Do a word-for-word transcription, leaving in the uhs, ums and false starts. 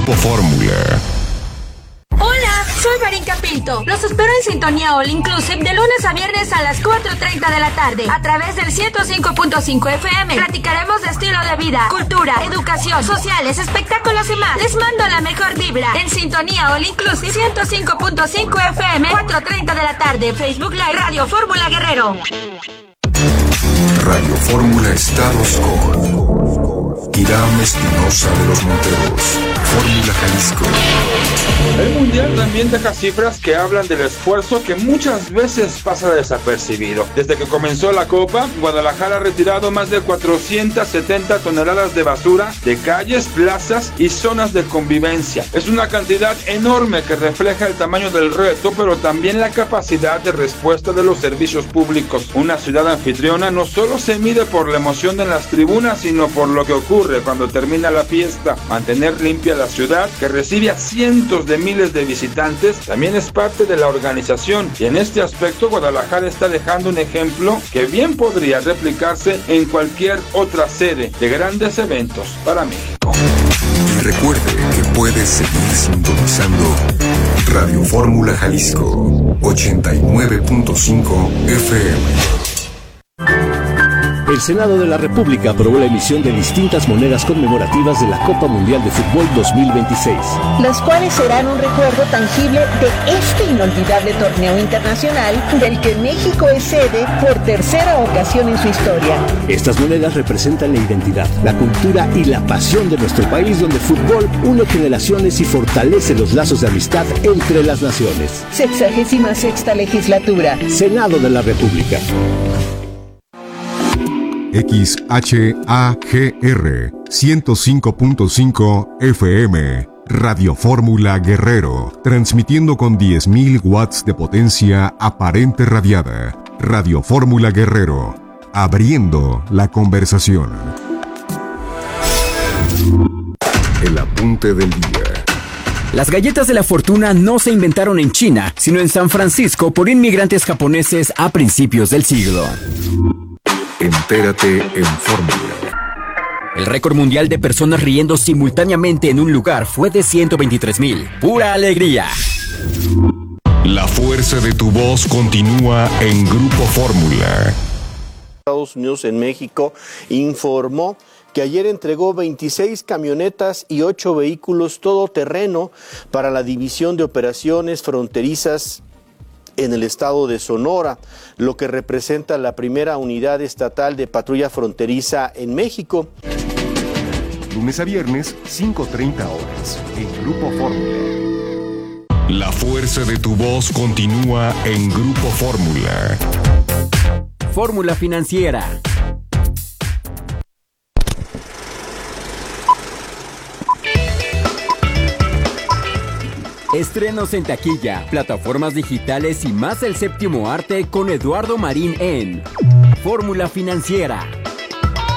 Grupo Fórmula. Hola, soy Marín Pinto. Los espero en Sintonía All Inclusive de lunes a viernes a las cuatro treinta de la tarde a través del ciento cinco punto cinco F M. Platicaremos de estilo de vida, cultura, educación, sociales, espectáculos y más. Les mando la mejor vibra en Sintonía All Inclusive ciento cinco punto cinco F M, cuatro treinta de la tarde. Facebook Live Radio Fórmula Guerrero. Radio Fórmula Estados con Irán Espinosa de los Monteros. Fórmula Jalisco. El Mundial también deja cifras que hablan del esfuerzo que muchas veces pasa desapercibido. Desde que comenzó la Copa, Guadalajara ha retirado más de cuatrocientas setenta toneladas de basura de calles, plazas y zonas de convivencia. Es una cantidad enorme que refleja el tamaño del reto, pero también la capacidad de respuesta de los servicios públicos. Una ciudad anfitriona no solo se mide por la emoción en las tribunas, sino por lo que ocurre cuando termina la fiesta. Mantener limpia la ciudad, que recibe a cientos de miles de visitantes, también es parte de la organización, y en este aspecto Guadalajara está dejando un ejemplo que bien podría replicarse en cualquier otra sede de grandes eventos para México. Y recuerde que puede seguir sintonizando Radio Fórmula Jalisco ochenta y nueve punto cinco F M. El Senado de la República aprobó la emisión de distintas monedas conmemorativas de la Copa Mundial de Fútbol dos mil veintiséis. Las cuales serán un recuerdo tangible de este inolvidable torneo internacional del que México es sede por tercera ocasión en su historia. Estas monedas representan la identidad, la cultura y la pasión de nuestro país, donde el fútbol une generaciones y fortalece los lazos de amistad entre las naciones. Sexagésima sexta legislatura. Senado de la República. X H A G R ciento cinco punto cinco F M, Radio Fórmula Guerrero, transmitiendo con diez mil watts de potencia aparente radiada. Radio Fórmula Guerrero, abriendo la conversación. El apunte del día. Las galletas de la fortuna no se inventaron en China, sino en San Francisco por inmigrantes japoneses a principios del siglo. Entérate en Fórmula. El récord mundial de personas riendo simultáneamente en un lugar fue de ciento veintitrés mil. ¡Pura alegría! La fuerza de tu voz continúa en Grupo Fórmula. Estados Unidos en México informó que ayer entregó veintiséis camionetas y ocho vehículos todoterreno para la División de Operaciones Fronterizas en el estado de Sonora, lo que representa la primera unidad estatal de patrulla fronteriza en México. Lunes a viernes, cinco treinta horas, en Grupo Fórmula. La fuerza de tu voz continúa en Grupo Fórmula. Fórmula Financiera. Estrenos en taquilla, plataformas digitales y más el séptimo arte con Eduardo Marín en Fórmula Financiera.